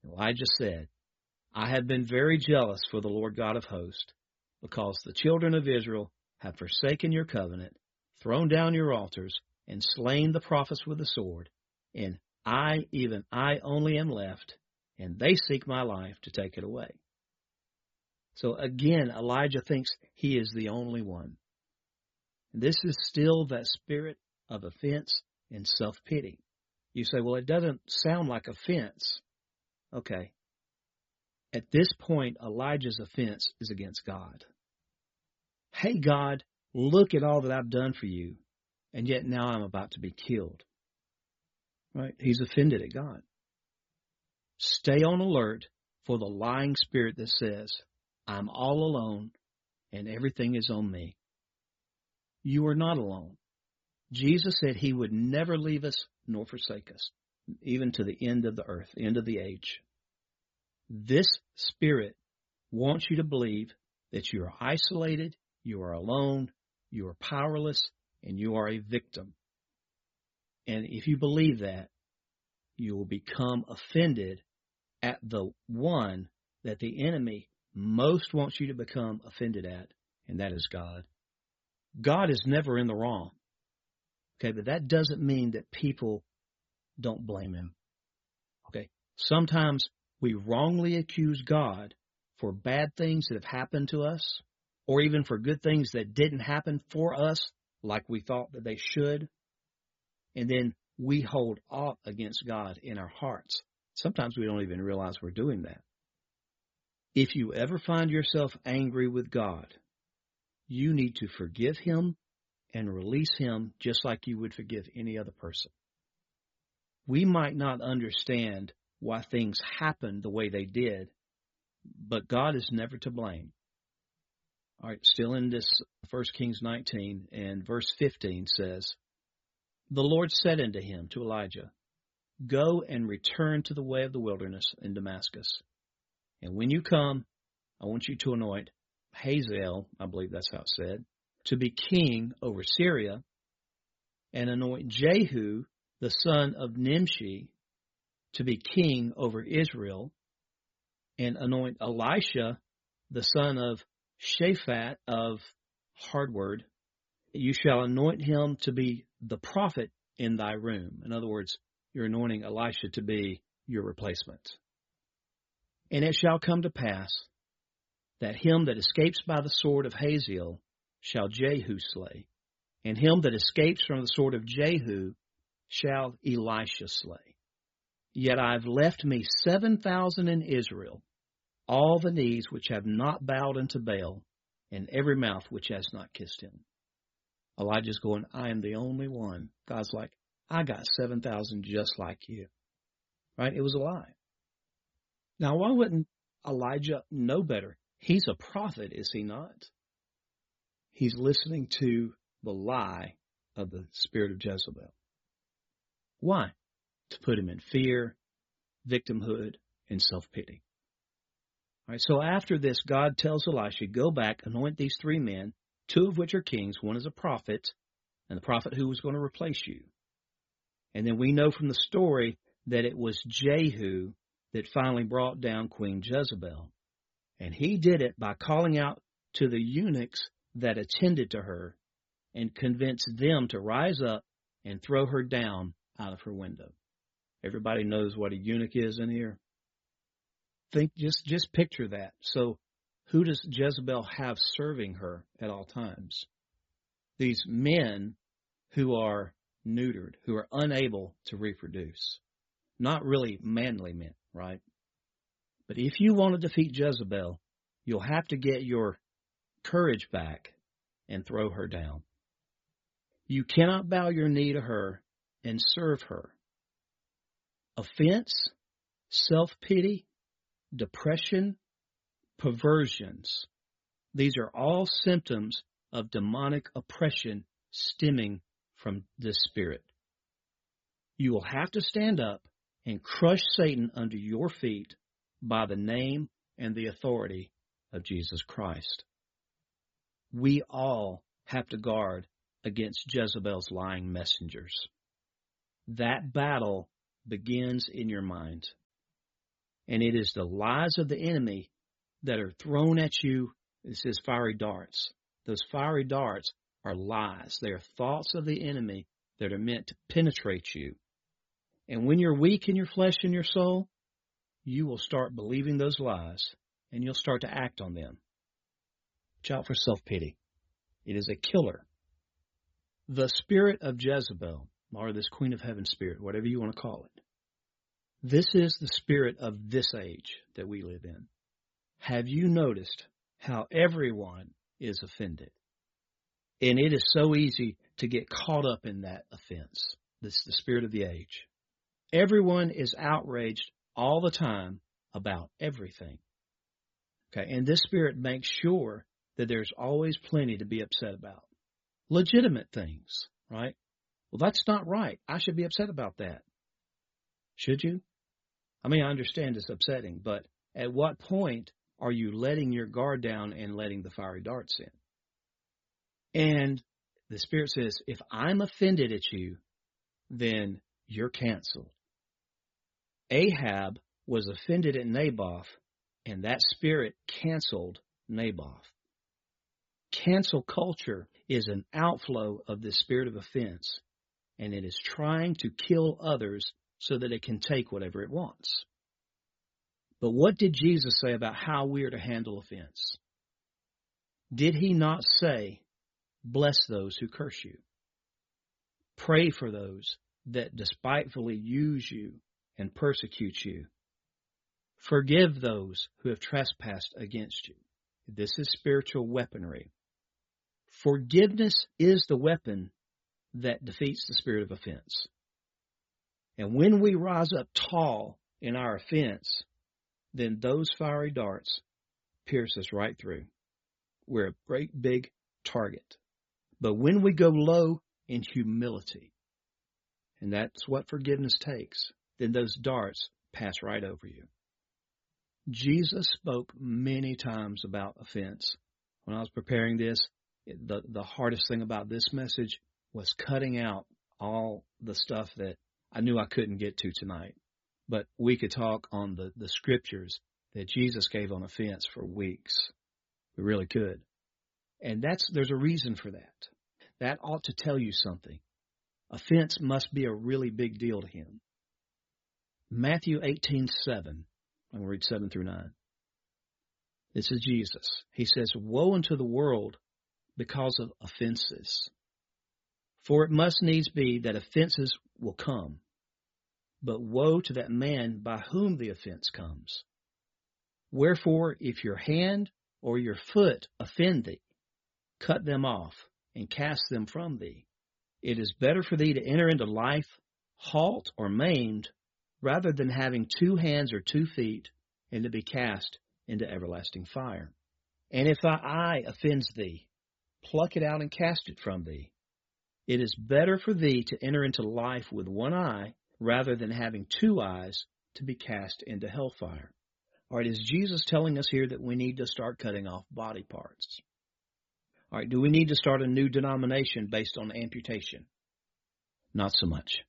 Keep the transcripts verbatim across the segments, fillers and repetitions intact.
Elijah said, I have been very jealous for the Lord God of hosts, because the children of Israel have forsaken your covenant, thrown down your altars, and slain the prophets with the sword. And I, even I only am left, and they seek my life to take it away. So again, Elijah thinks he is the only one. This is still that spirit of offense and self-pity. You say, well, it doesn't sound like offense. Okay. At this point, Elijah's offense is against God. Hey, God, look at all that I've done for you, and yet now I'm about to be killed. Right? He's offended at God. Stay on alert for the lying spirit that says, I'm all alone and everything is on me. You are not alone. Jesus said he would never leave us nor forsake us, even to the end of the earth, the end of the age. This spirit wants you to believe that you are isolated, you are alone, you are powerless, and you are a victim. And if you believe that, you will become offended at the one that the enemy most wants you to become offended at, and that is God. God is never in the wrong. Okay, but that doesn't mean that people don't blame him. Okay, sometimes we wrongly accuse God for bad things that have happened to us, or even for good things that didn't happen for us like we thought that they should. And then we hold aught against God in our hearts. Sometimes we don't even realize we're doing that. If you ever find yourself angry with God, you need to forgive him and release him just like you would forgive any other person. We might not understand why things happened the way they did, but God is never to blame. All right, still in this First Kings nineteen, and verse fifteen says, the Lord said unto him, to Elijah, go and return to the way of the wilderness in Damascus. And when you come, I want you to anoint Hazael, I believe that's how it's said, to be king over Syria, and anoint Jehu, the son of Nimshi, to be king over Israel, and anoint Elisha, the son of Shaphat of Hardword. You shall anoint him to be the prophet in thy room. In other words, you're anointing Elisha to be your replacement. And it shall come to pass that him that escapes by the sword of Hazael shall Jehu slay, and him that escapes from the sword of Jehu shall Elisha slay. Yet I have left me seven thousand in Israel, all the knees which have not bowed unto Baal, and every mouth which has not kissed him. Elijah's going, I am the only one. God's like, I got seven thousand just like you. Right? It was a lie. Now, why wouldn't Elijah know better? He's a prophet, is he not? He's listening to the lie of the spirit of Jezebel. Why? To put him in fear, victimhood, and self-pity. All right, so after this, God tells Elisha, go back, anoint these three men, two of which are kings. One is a prophet, and the prophet who was going to replace you. And then we know from the story that it was Jehu that finally brought down Queen Jezebel. And he did it by calling out to the eunuchs that attended to her and convinced them to rise up and throw her down out of her window. Everybody knows what a eunuch is in here. Think, just, just picture that. So who does Jezebel have serving her at all times? These men who are neutered, who are unable to reproduce. Not really manly men, right? But if you want to defeat Jezebel, you'll have to get your courage back and throw her down. You cannot bow your knee to her and serve her. Offense, self-pity, depression, perversions. These are all symptoms of demonic oppression stemming from this spirit. You will have to stand up and crush Satan under your feet by the name and the authority of Jesus Christ. We all have to guard against Jezebel's lying messengers. That battle begins in your mind. And it is the lies of the enemy that are thrown at you. It says fiery darts. Those fiery darts are lies. They are thoughts of the enemy that are meant to penetrate you. And when you're weak in your flesh and your soul, you will start believing those lies, and you'll start to act on them. Watch out for self-pity. It is a killer. The spirit of Jezebel, or this Queen of Heaven spirit, whatever you want to call it, this is the spirit of this age that we live in. Have you noticed how everyone is offended? And it is so easy to get caught up in that offense. This is the spirit of the age. Everyone is outraged all the time about everything. Okay, and this spirit makes sure that there's always plenty to be upset about. Legitimate things, right? Well, that's not right. I should be upset about that. Should you? I mean, I understand it's upsetting, but at what point are you letting your guard down and letting the fiery darts in? And the Spirit says, if I'm offended at you, then you're canceled. Ahab was offended at Naboth, and that spirit canceled Naboth. Cancel culture is an outflow of the spirit of offense, and it is trying to kill others so that it can take whatever it wants. But what did Jesus say about how we are to handle offense? Did he not say, bless those who curse you? Pray for those that despitefully use you and persecute you. Forgive those who have trespassed against you. This is spiritual weaponry. Forgiveness is the weapon that defeats the spirit of offense. And when we rise up tall in our offense, then those fiery darts pierce us right through. We're a great big target. But when we go low in humility, and that's what forgiveness takes, then those darts pass right over you. Jesus spoke many times about offense. When I was preparing this, the, the hardest thing about this message was cutting out all the stuff that I knew I couldn't get to tonight. But we could talk on the, the scriptures that Jesus gave on offense for weeks. We really could. And that's there's a reason for that. That ought to tell you something. Offense must be a really big deal to him. Matthew eighteen seven. I'm going to read seven through nine. This is Jesus. He says, woe unto the world because of offenses. For it must needs be that offenses will come. But woe to that man by whom the offense comes. Wherefore, if your hand or your foot offend thee, cut them off and cast them from thee. It is better for thee to enter into life halt or maimed, rather than having two hands or two feet, and to be cast into everlasting fire. And if thy eye offends thee, pluck it out and cast it from thee. It is better for thee to enter into life with one eye, rather than having two eyes, to be cast into hellfire. All right, is Jesus telling us here that we need to start cutting off body parts? All right, do we need to start a new denomination based on amputation? Not so much.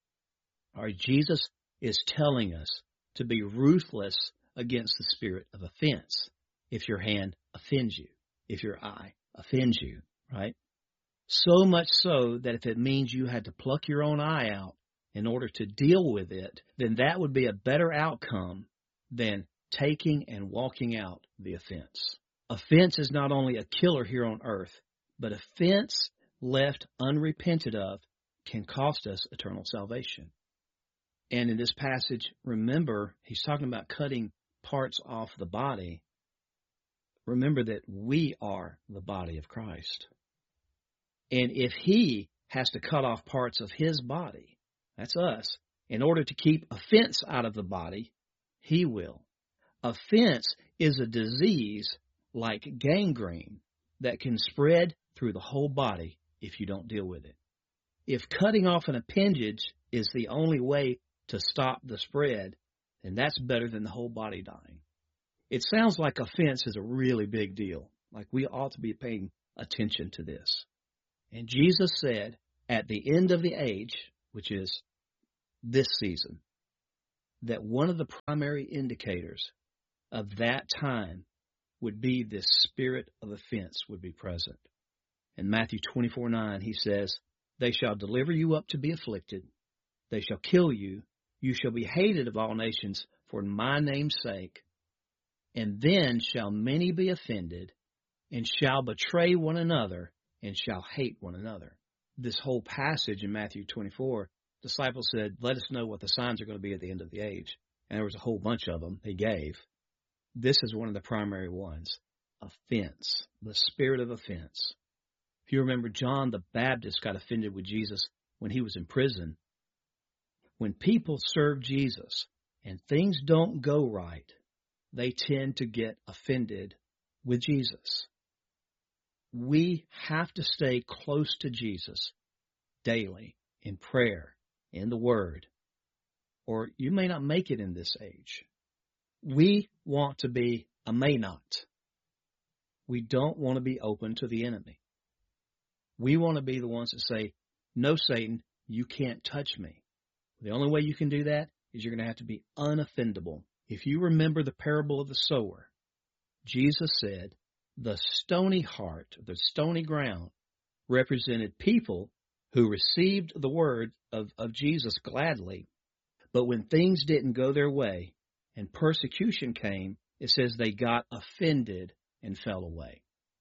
All right, Jesus is telling us to be ruthless against the spirit of offense. If your hand offends you, if your eye offends you, right? So much so that if it means you had to pluck your own eye out in order to deal with it, then that would be a better outcome than taking and walking out the offense. Offense is not only a killer here on earth, but offense left unrepented of can cost us eternal salvation. And in this passage, remember, he's talking about cutting parts off the body. Remember that we are the body of Christ. And if he has to cut off parts of his body, that's us, in order to keep offense out of the body, he will. Offense is a disease like gangrene that can spread through the whole body if you don't deal with it. If cutting off an appendage is the only way to stop the spread, then that's better than the whole body dying. It sounds like offense is a really big deal, like we ought to be paying attention to this. And Jesus said, at the end of the age, which is this season, that one of the primary indicators of that time would be this spirit of offense would be present. In Matthew twenty-four nine, he says, "They shall deliver you up to be afflicted. They shall kill you. You shall be hated of all nations for my name's sake. And then shall many be offended, and shall betray one another, and shall hate one another." This whole passage in Matthew twenty-four, disciples said, "Let us know what the signs are going to be at the end of the age." And there was a whole bunch of them he gave. This is one of the primary ones. Offense. The spirit of offense. If you remember, John the Baptist got offended with Jesus when he was in prison. When people serve Jesus and things don't go right, they tend to get offended with Jesus. We have to stay close to Jesus daily in prayer, in the Word, or you may not make it in this age. We want to be a may not. We don't want to be open to the enemy. We want to be the ones that say, "No, Satan, you can't touch me." The only way you can do that is you're going to have to be unoffendable. If you remember the parable of the sower, Jesus said the stony heart, the stony ground, represented people who received the word of, of Jesus gladly, but when things didn't go their way and persecution came, it says they got offended and fell away.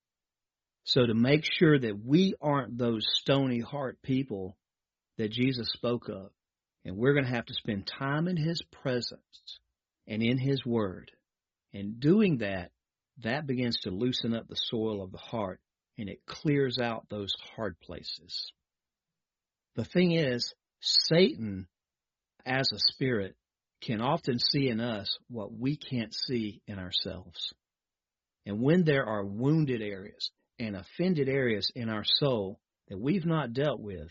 So to make sure that we aren't those stony heart people that Jesus spoke of, and we're going to have to spend time in His presence and in His Word. And doing that, that begins to loosen up the soil of the heart, and it clears out those hard places. The thing is, Satan, as a spirit, can often see in us what we can't see in ourselves. And when there are wounded areas and offended areas in our soul that we've not dealt with,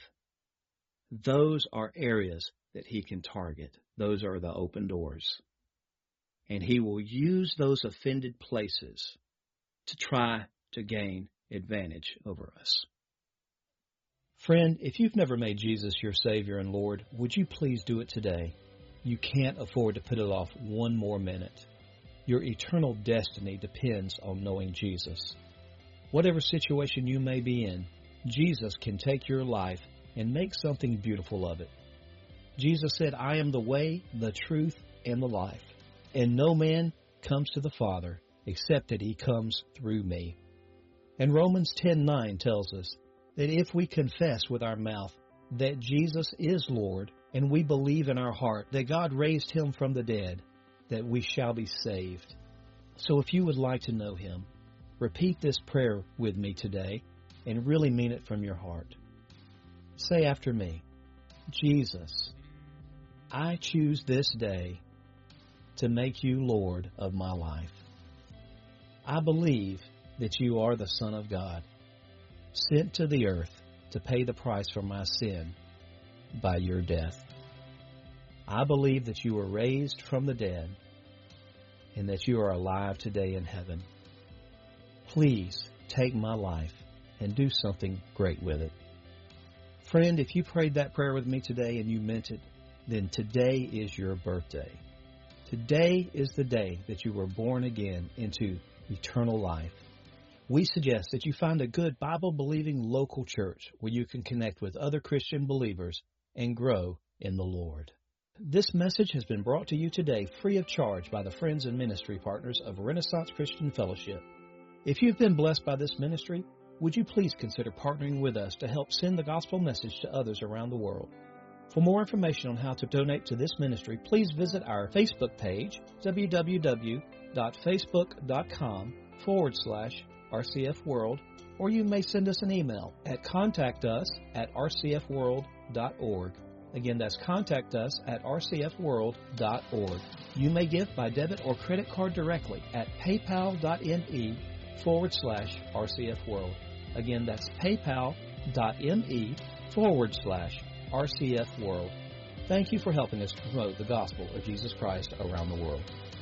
those are areas that he can target. Those are the open doors. And he will use those offended places to try to gain advantage over us. Friend, if you've never made Jesus your Savior and Lord, would you please do it today? You can't afford to put it off one more minute. Your eternal destiny depends on knowing Jesus. Whatever situation you may be in, Jesus can take your life and make something beautiful of it. Jesus said, "I am the way, the truth, and the life, and no man comes to the Father except that he comes through me." And Romans ten nine tells us that if we confess with our mouth that Jesus is Lord, and we believe in our heart that God raised him from the dead, that we shall be saved. So if you would like to know him, repeat this prayer with me today and really mean it from your heart. Say after me, "Jesus, I choose this day to make you Lord of my life. I believe that you are the Son of God, sent to the earth to pay the price for my sin by your death. I believe that you were raised from the dead and that you are alive today in heaven. Please take my life and do something great with it." Friend, if you prayed that prayer with me today and you meant it, then today is your birthday. Today is the day that you were born again into eternal life. We suggest that you find a good Bible-believing local church where you can connect with other Christian believers and grow in the Lord. This message has been brought to you today free of charge by the friends and ministry partners of Renaissance Christian Fellowship. If you've been blessed by this ministry, would you please consider partnering with us to help send the gospel message to others around the world? For more information on how to donate to this ministry, please visit our Facebook page, www.facebook.com forward slash RCF World, or you may send us an email at contact us at rcfworld.org. Again, that's contact us at rcfworld.org. You may give by debit or credit card directly at paypal.me forward slash rcfworld. Again, that's paypal.me forward slash RCF World. Thank you for helping us promote the gospel of Jesus Christ around the world.